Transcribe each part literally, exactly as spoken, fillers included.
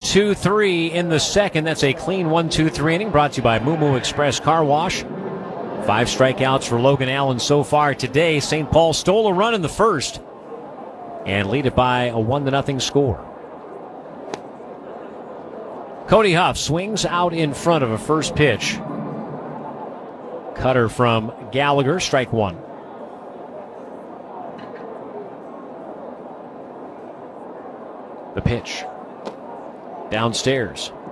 two three in the second. That's a clean one two three inning brought to you by Moo Moo Express Car Wash. Five strikeouts for Logan Allen so far today. Saint Paul stole a run in the first and lead it by a one to nothing score. Cody Huff swings out in front of a first pitch. Cutter from Gallagher, strike one. The pitch. Downstairs.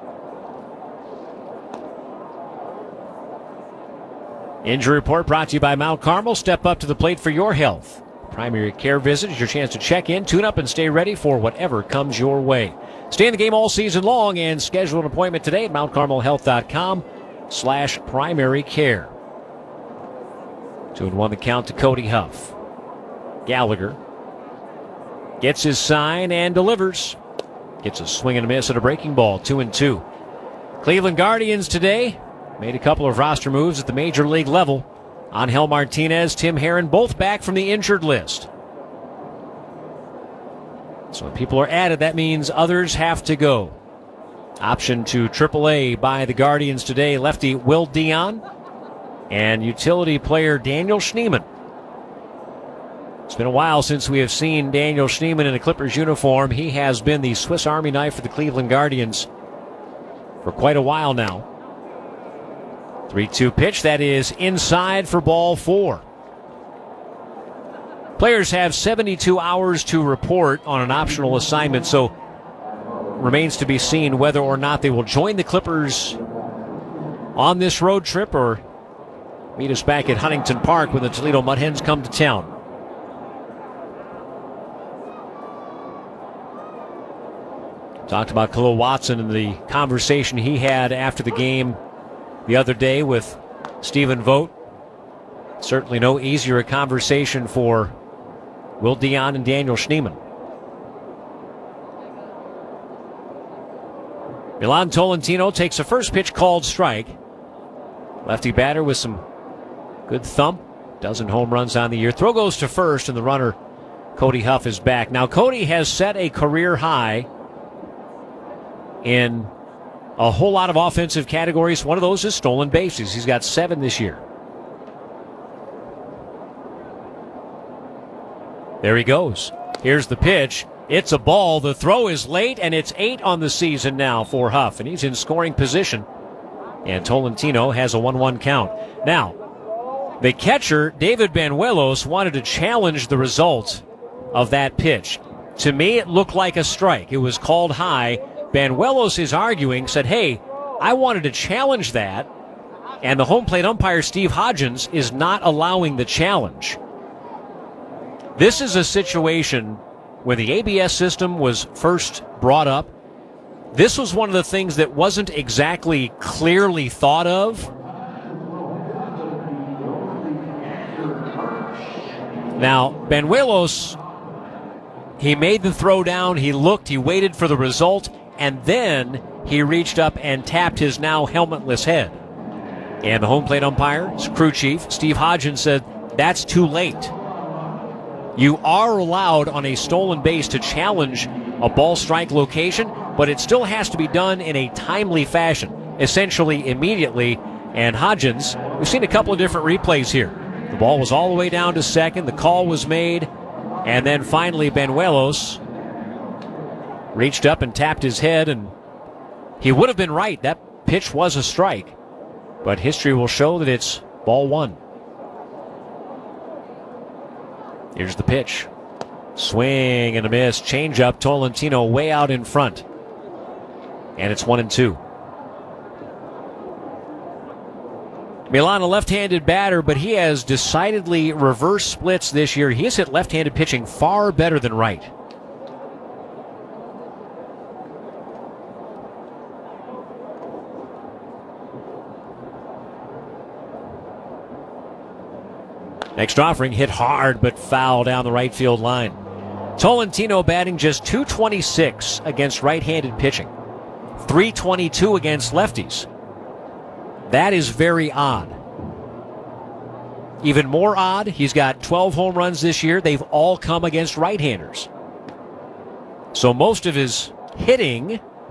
Injury report brought to you by Mount Carmel. Step up to the plate for your health. Primary care visit is your chance to check in, tune up, and stay ready for whatever comes your way. Stay in the game all season long and schedule an appointment today at mount carmel health dot com slash primary care. Two and one the count to Cody Huff. Gallagher gets his sign and delivers. Gets a swing and a miss at a breaking ball, two and two. Cleveland Guardians today made a couple of roster moves at the major league level. Angel Martinez, Tim Herron, both back from the injured list. So when people are added, that means others have to go. Option to triple A by the Guardians today, lefty Will Dion and utility player Daniel Schneemann. It's been a while since we have seen Daniel Schneemann in a Clippers uniform. He has been the Swiss Army knife for the Cleveland Guardians for quite a while now. three two pitch, that is inside for ball four. Players have seventy-two hours to report on an optional assignment, so remains to be seen whether or not they will join the Clippers on this road trip or meet us back at Huntington Park when the Toledo Mud Hens come to town. Talked about Khalil Watson and the conversation he had after the game the other day with Stephen Vogt. Certainly no easier a conversation for Will Dion and Daniel Schneemann. Milan Tolentino takes a first pitch called strike. Lefty batter with some good thump. Dozen home runs on the year. Throw goes to first, and the runner, Cody Huff, is back. Now, Cody has set a career high in a whole lot of offensive categories. One of those is stolen bases. He's got seven this year. There he goes. Here's the pitch. It's a ball. The throw is late, and it's eight on the season now for Huff, and he's in scoring position. And Tolentino has a one one count. Now, the catcher, David Banuelos, wanted to challenge the result of that pitch. To me, it looked like a strike. It was called high. Banuelos is arguing, said, hey, I wanted to challenge that, and the home plate umpire, Steve Hodgins, is not allowing the challenge. This is a situation when the A B S system was first brought up. This was one of the things that wasn't exactly clearly thought of. Now, Banuelos, he made the throw down, he looked, he waited for the result, and then he reached up and tapped his now helmetless head. And the home plate umpire, his crew chief, Steve Hodgins, said, that's too late. You are allowed on a stolen base to challenge a ball strike location, but it still has to be done in a timely fashion, essentially immediately. And Hodgins, we've seen a couple of different replays here. The ball was all the way down to second, the call was made, and then finally Banuelos reached up and tapped his head, and he would have been right. That pitch was a strike, but history will show that it's ball one. Here's the pitch. Swing and a miss. Change up. Tolentino way out in front. And it's one and two. Milan, a left-handed batter, but he has decidedly reverse splits this year. He has hit left-handed pitching far better than right. Next offering hit hard but foul down the right field line. Tolentino batting just two twenty-six against right-handed pitching. three twenty-two against lefties. That is very odd. Even more odd, he's got twelve home runs this year. They've all come against right-handers. So most of his hitting